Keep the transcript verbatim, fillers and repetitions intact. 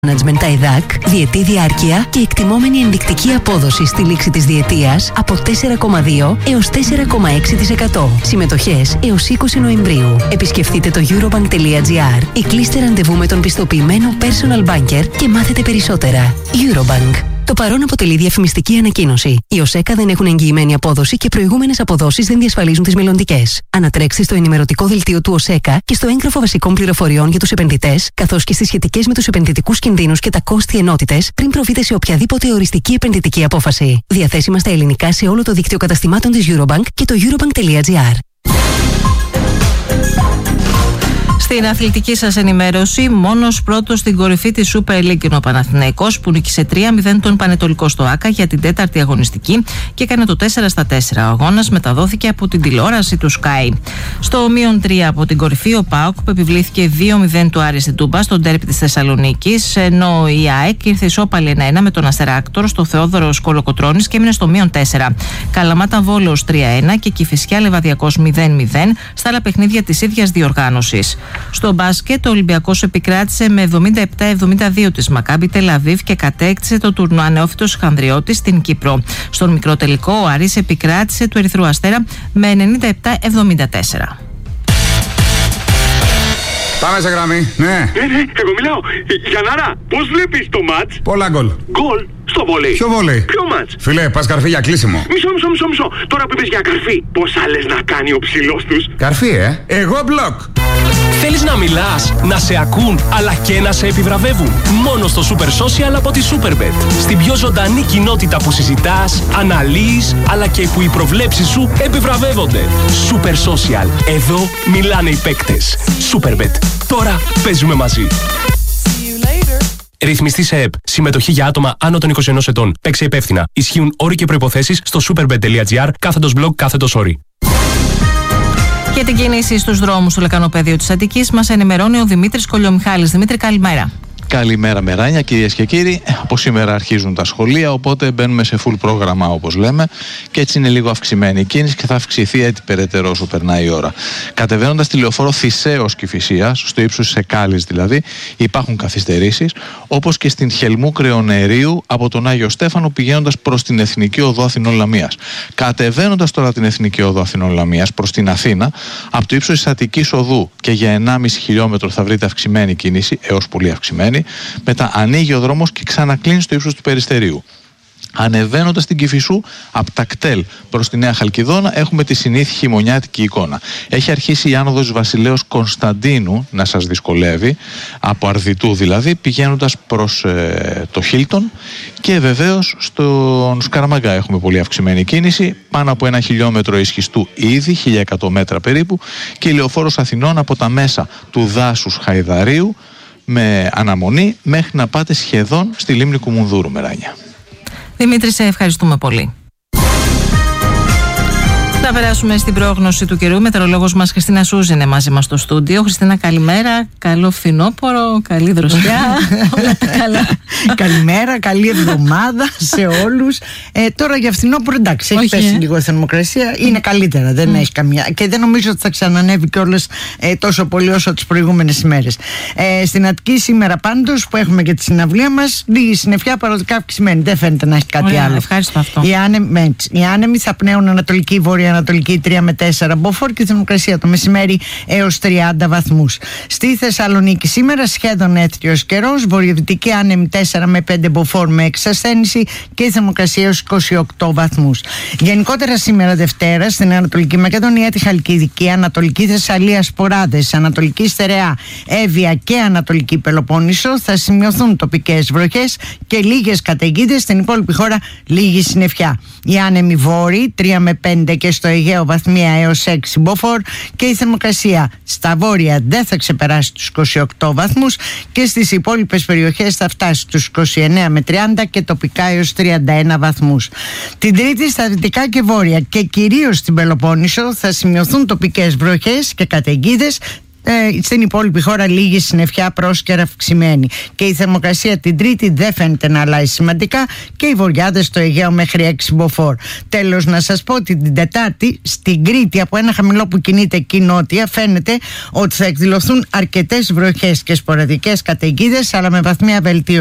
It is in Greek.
Management ΤΑΙΔΑΚ, διετή διάρκεια και εκτιμόμενη ενδεικτική απόδοση στη λήξη της διετίας από τέσσερα κόμμα δύο έως τέσσερα κόμμα έξι τοις εκατό. Συμμετοχές έως είκοσι Νοεμβρίου. Επισκεφτείτε το eurobank τελεία gr ή κλείστε ραντεβού με τον πιστοποιημένο personal banker και μάθετε περισσότερα. Eurobank. Το παρόν αποτελεί διαφημιστική ανακοίνωση. Οι ΟΣΕΚΑ δεν έχουν εγγυημένη απόδοση και προηγούμενες αποδόσεις δεν διασφαλίζουν τις μελλοντικές. Ανατρέξτε στο ενημερωτικό δελτίο του ΟΣΕΚΑ και στο έγγραφο βασικών πληροφοριών για τους επενδυτές, καθώς και στις σχετικές με τους επενδυτικούς κινδύνους και τα κόστη ενότητες, πριν προβείτε σε οποιαδήποτε οριστική επενδυτική απόφαση. Διαθέσιμα στα ελληνικά σε όλο το δίκτυο καταστημάτων της Eurobank και το eurobank τελεία gr. Στην αθλητική σας ενημέρωση, μόνος πρώτος στην κορυφή της Super League είναι ο Παναθηναϊκός, που νίκησε τρία μηδέν τον Πανετολικό στο ΆΚΑ για την τέταρτη αγωνιστική και έκανε το τέσσερα στα τέσσερα. Ο αγώνας μεταδόθηκε από την τηλεόραση του Sky. Στο μείον τρία από την κορυφή, ο ΠΑΟΚ, που επιβλήθηκε δύο μηδέν του Άρη στην Τούμπα στο ντέρμπι της Θεσσαλονίκης, ενώ η ΑΕΚ ήρθε ισόπαλη ένα ένα με τον Αστεράκτορ στο Θεόδωρο Κολοκοτρώνης και έμεινε στο μείον τέσσερα. Καλαμάτα Βόλος τρία ένα και Κηφισιά Λεβαδιακός μηδέν μηδέν στα άλλα παιχνίδια της ίδιας διοργάνωσης. Στο μπάσκετ, ο Ολυμπιακός επικράτησε με εβδομήντα επτά εβδομήντα δύο της Μακάμπι Τελαβίβ και κατέκτησε το τουρνουά Νεόφυτος Χανδριώτης στην Κύπρο. Στον μικρό τελικό, ο Άρης επικράτησε του Ερυθρού Αστέρα με ενενήντα επτά εβδομήντα τέσσερα. Πάμε σε γραμμή, ναι. Ναι, ναι, εγώ μιλάω. Γιαννάρα, πώς βλέπεις το μάτς? Πολλά γκολ. Γκολ στο βόλεϊ. Ποιο βόλεϊ? Ποιο μάτς? Φίλε, πας καρφί για κλείσιμο. Μισό, μισό, μισό, μισό. Τώρα που είπες για καρφί, πώς άλλες να κάνει ο ψηλός τους? Καρφί, ε. Εγώ μπλοκ. Θέλεις να μιλάς, να σε ακούν, αλλά και να σε επιβραβεύουν? Μόνο στο Super Social από τη Superbet. Στην πιο ζωντανή κοινότητα που συζητάς, αναλύεις, αλλά και που οι προβλέψεις σου επιβραβεύονται. Super Social. Εδώ μιλάνε οι παίκτες. Superbet. Τώρα παίζουμε μαζί. Ρυθμιστή σε ΕΠ. Συμμετοχή για άτομα άνω των είκοσι ενός ετών. Παίξε υπεύθυνα. Ισχύουν όροι και προϋποθέσεις στο superbet τελεία gr κάθετος blog κάθετος όροι. Για την κίνηση στους δρόμους του λεκανοπεδίου της Αττικής μας ενημερώνει ο Δημήτρης Κολιομιχάλης. Δημήτρη, καλημέρα. Καλημέρα Μεράνια, κυρίες και κύριοι. Από σήμερα αρχίζουν τα σχολεία, οπότε μπαίνουμε σε full πρόγραμμα, όπως λέμε, και έτσι είναι λίγο αυξημένη η κίνηση και θα αυξηθεί έτσι περαιτέρω όσο περνάει η ώρα. Κατεβαίνοντας τη λεωφόρο Θησέως Κηφισίας, στο ύψος της Εκάλης δηλαδή, υπάρχουν καθυστερήσεις, όπως και στην Χελμού Κρεονερίου από τον Άγιο Στέφανο πηγαίνοντας προς την Εθνική Οδό Αθηνών Λαμίας. Κατεβαίνοντας τώρα την Εθνική Οδό Αθηνών Λαμίας προς την Αθήνα, από το ύψος της Αττικής Οδού και για ενάμιση χιλιόμετρο θα βρείτε αυξημένη κίνηση, έως πολύ αυξημένη. Μετά ανοίγει ο δρόμος και ξανακλίνει στο ύψος του Περιστερίου. Ανεβαίνοντας την Κηφισού, από τα κτέλ προς τη Νέα Χαλκιδόνα, έχουμε τη συνήθη χειμωνιάτικη εικόνα. Έχει αρχίσει η άνοδος Βασιλέως Κωνσταντίνου να σας δυσκολεύει, από Αρδιτού δηλαδή, πηγαίνοντας προς ε, το Χίλτον, και βεβαίως στον Σκαραμαγκά έχουμε πολύ αυξημένη κίνηση, πάνω από ένα χιλιόμετρο ισχυστού ήδη, χίλια εκατό μέτρα περίπου, και η λεωφόρος Αθηνών από τα μέσα του δάσους Χαϊδαρίου, με αναμονή μέχρι να πάτε σχεδόν στη λίμνη Κουμουνδούρου, Μεράνια. Δημήτρη, σε ευχαριστούμε πολύ. Να περάσουμε στην πρόγνωση του καιρού. Μετεωρολόγος μας Χριστίνα Σούζη είναι μαζί μας στο στούντιο. Χριστίνα, καλημέρα, καλό φθινόπωρο, καλή δροσιά, όλα τα καλά. Καλημέρα, καλή εβδομάδα σε όλους. Ε, τώρα για φθινόπωρο, εντάξει, έχει πέσει ε. λίγο η θερμοκρασία, είναι καλύτερα, δεν mm. έχει καμιά. Και δεν νομίζω ότι θα ξανανεύει κιόλας ε, τόσο πολύ όσο τις προηγούμενες ημέρες. Ε, στην Αττική σήμερα πάντως, που έχουμε και τη συναυλία μας, λίγη συννεφιά παροδικά αυξημένη. Δεν φαίνεται να έχει κάτι Ωραία, άλλο. Ευχαριστώ αυτό. Οι άνεμοι, οι άνεμοι θα πνέουν ανατολική, βορειοανατολική τρία με τέσσερα μποφόρ και η θερμοκρασία το μεσημέρι έως τριάντα βαθμούς. Στη Θεσσαλονίκη σήμερα σχεδόν έθριος καιρός, βορειοδυτική άνεμη τέσσερα με πέντε μποφόρ με εξασθένηση και η θερμοκρασία έως είκοσι οκτώ βαθμούς. Γενικότερα σήμερα Δευτέρα στην Ανατολική Μακεδονία, τη Χαλκιδική, Ανατολική Θεσσαλία, Σποράδες, Ανατολική Στερεά, Εύβοια και Ανατολική Πελοπόννησο θα σημειωθούν τοπικές βροχές και λίγες καταιγίδες. Στην υπόλοιπη χώρα λίγη συννεφιά. Οι άνεμοι βόρειοι τρία με πέντε και στο Αιγαίο βαθμία έως έξι μποφόρ και η θερμοκρασία στα βόρεια δεν θα ξεπεράσει τους είκοσι οκτώ βαθμούς και στις υπόλοιπες περιοχές θα φτάσει στους είκοσι εννέα με τριάντα και τοπικά έως τριάντα ένα βαθμούς. Την Τρίτη στα δυτικά και βόρεια και κυρίως στην Πελοπόννησο θα σημειωθούν τοπικές βροχές και καταιγίδες. ε, στην υπόλοιπη χώρα λίγη συννεφιά, πρόσκαιρα αυξημένη. Και η θερμοκρασία την Τρίτη δεν φαίνεται να αλλάζει σημαντικά και οι βορειάδες στο Αιγαίο μέχρι έξι μποφόρ. Τέλος, να σας πω ότι την Τετάρτη στην Κρήτη, από ένα χαμηλό που κινείται εκεί νότια, φαίνεται ότι θα εκδηλωθούν αρκετές βροχές και σποραδικές καταιγίδες, αλλά με βαθμία βελτίωση.